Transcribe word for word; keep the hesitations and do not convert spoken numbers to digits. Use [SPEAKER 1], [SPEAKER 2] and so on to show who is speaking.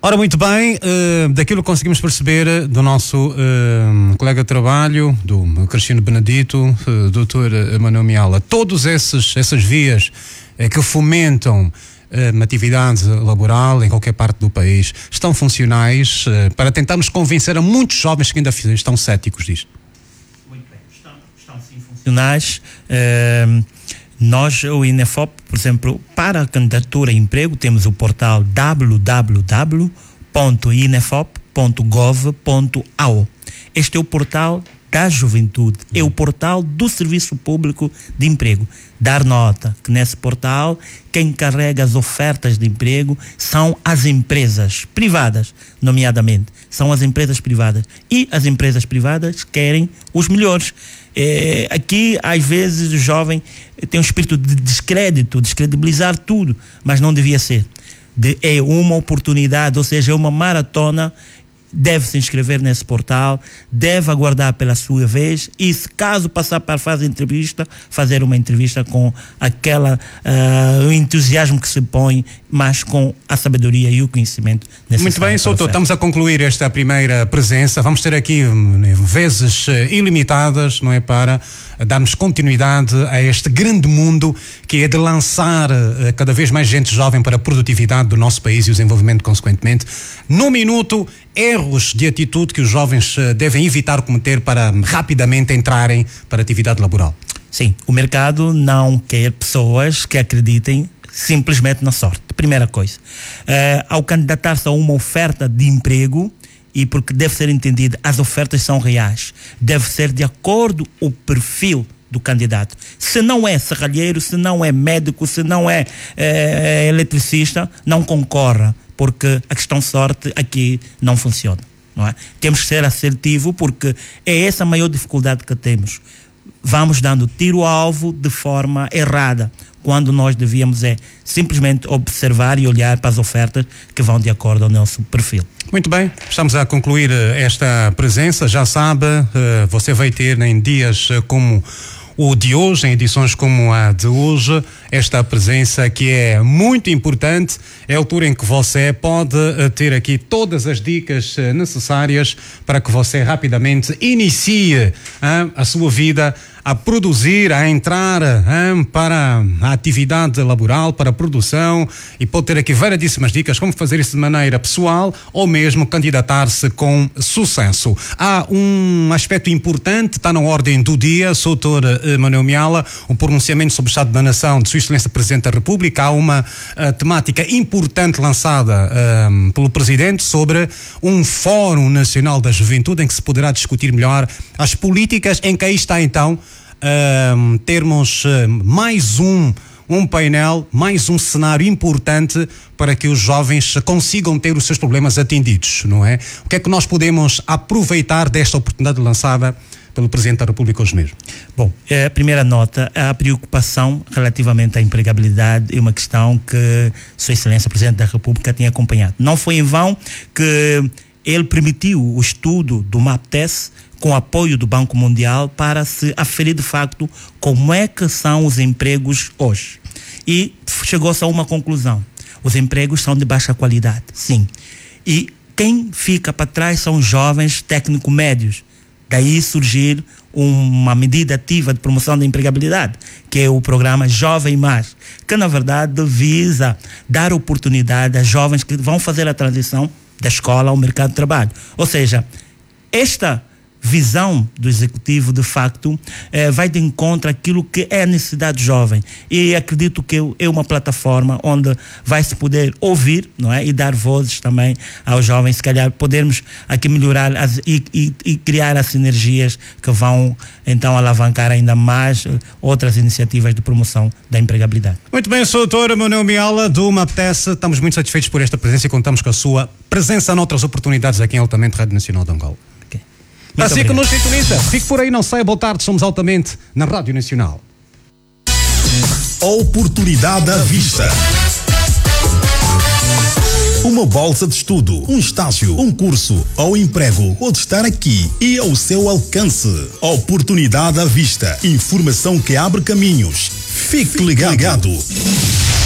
[SPEAKER 1] Ora, muito bem, uh, daquilo que conseguimos perceber do nosso uh, colega de trabalho, do Cristiano Benedito, uh, doutor Manuel Miala, todas essas, essas vias uh, que fomentam uh, uma atividade laboral em qualquer parte do país estão funcionais uh, para tentarmos convencer a muitos jovens que ainda estão céticos disto.
[SPEAKER 2] Muito bem, estão, estão sim funcionais. Uh, Nós, o INEFOP, por exemplo, para a candidatura a emprego, temos o portal w w w ponto inefop ponto gov ponto a u. Este é o portal da juventude, é o portal do Serviço Público de Emprego. Dar nota que nesse portal, quem carrega as ofertas de emprego são as empresas privadas, nomeadamente. São as empresas privadas. E as empresas privadas querem os melhores. É, aqui, às vezes, o jovem tem um espírito de descrédito, descredibilizar tudo, mas não devia ser. De, é uma oportunidade, ou seja, é uma maratona. Deve se inscrever nesse portal, deve aguardar pela sua vez e, se caso passar para a fase de entrevista, fazer uma entrevista com aquela, uh, o entusiasmo que se põe, mas com a sabedoria e o conhecimento necessário.
[SPEAKER 1] Muito bem, Soutor, estamos a concluir esta primeira presença. Vamos ter aqui vezes ilimitadas, não é, para darmos continuidade a este grande mundo que é de lançar uh, cada vez mais gente jovem para a produtividade do nosso país e o desenvolvimento consequentemente. No minuto, erros de atitude que os jovens uh, devem evitar cometer para um, rapidamente entrarem para a atividade laboral.
[SPEAKER 2] Sim, o mercado não quer pessoas que acreditem simplesmente na sorte. Primeira coisa, uh, ao candidatar-se a uma oferta de emprego, e porque deve ser entendido, as ofertas são reais, deve ser de acordo com o perfil do candidato. Se não é serralheiro, se não é médico, se não é, é eletricista, não concorra, porque a questão sorte aqui não funciona, não é? Temos que ser assertivo, porque é essa a maior dificuldade que temos. Vamos dando tiro ao alvo de forma errada, quando nós devíamos é simplesmente observar e olhar para as ofertas que vão de acordo ao nosso perfil.
[SPEAKER 1] Muito bem, estamos a concluir esta presença. Já sabe, você vai ter em dias como o de hoje, em edições como a de hoje, esta presença que é muito importante. É a altura em que você pode ter aqui todas as dicas necessárias para que você rapidamente inicie hein, a sua vida a produzir, a entrar hein, para a atividade laboral, para a produção, e pode ter aqui variedíssimas dicas como fazer isso de maneira pessoal ou mesmo candidatar-se com sucesso. Há um aspecto importante, está na ordem do dia, doutor Manuel Miala, um pronunciamento sobre o Estado da Nação de Sua Excelência Presidente da República. Há uma uh, temática importante lançada uh, pelo Presidente sobre um Fórum Nacional da Juventude em que se poderá discutir melhor as políticas, em que aí está então uh, termos uh, mais um um painel, mais um cenário importante para que os jovens consigam ter os seus problemas atendidos, não é? O que é que nós podemos aproveitar desta oportunidade lançada pelo Presidente da República hoje mesmo?
[SPEAKER 2] Bom, a primeira nota, a preocupação relativamente à empregabilidade é uma questão que Sua Excelência Presidente da República tem acompanhado. Não foi em vão que ele permitiu o estudo do MAPTES com apoio do Banco Mundial para se aferir de facto como é que são os empregos hoje. E chegou-se a uma conclusão. Os empregos são de baixa qualidade, sim. E quem fica para trás são os jovens técnico-médios. Daí surgir uma medida ativa de promoção da empregabilidade, que é o programa Jovem Mais, que na verdade visa dar oportunidade a jovens que vão fazer a transição da escola ao mercado de trabalho. Ou seja, esta visão do executivo de facto eh, vai de encontro àquilo que é a necessidade jovem, e acredito que é uma plataforma onde vai se poder ouvir, não é, e dar vozes também aos jovens, se calhar podermos aqui melhorar as, e, e, e criar as sinergias que vão então alavancar ainda mais outras iniciativas de promoção da empregabilidade.
[SPEAKER 1] Muito bem, sou o doutor Manuel Miala do MAPTES. Estamos muito satisfeitos por esta presença e contamos com a sua presença noutras oportunidades aqui em Altamente Rádio Nacional de Angola. Assim que nos sintoniza, fique por aí, não saia, boa tarde, somos Altamente na Rádio Nacional.
[SPEAKER 3] Oportunidade à vista. Uma bolsa de estudo, um estágio, um curso ou emprego pode estar aqui e ao seu alcance. Oportunidade à vista. Informação que abre caminhos. Fique ligado.